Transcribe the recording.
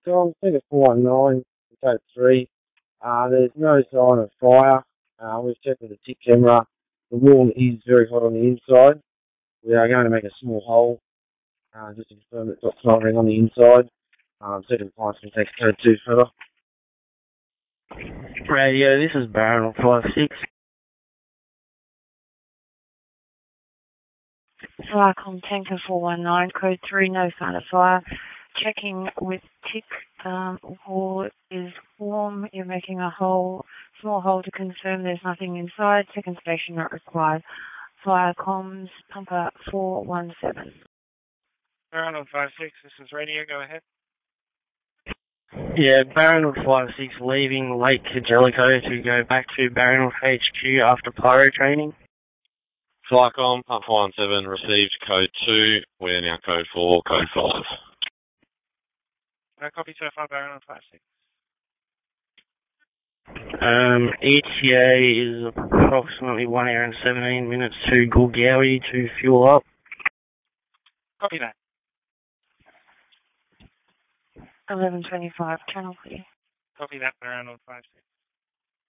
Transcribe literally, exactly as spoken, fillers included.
Tom, Centre four one nine, code three. Uh, there's no sign of fire. Uh, we've checked with the tick camera. The wall is very hot on the inside. We are going to make a small hole uh, just to confirm that it's not smoldering on the inside. Um, second client's going to take code two further. Radio, this is Baron on five six. Viacom Tanker four one nine, code three, no sign of fire. Checking with tick, um, wall is warm. You're making a hole, small hole to confirm there's nothing inside. Second station not required. Viacom's pumper four one seven. Baron on five six, this is Radio, go ahead. Yeah, Baron on five six leaving Lake Jellicoe to go back to Baron H Q after pyro training. Flycom, pump four one seven, received code two, we're now code four, code five. No copy so far, Baron on five six. Um, E T A is approximately one hour and seventeen minutes to Gulgowie to fuel up. Copy that. eleven twenty-five, channel clear. Copy that, Baron on five six.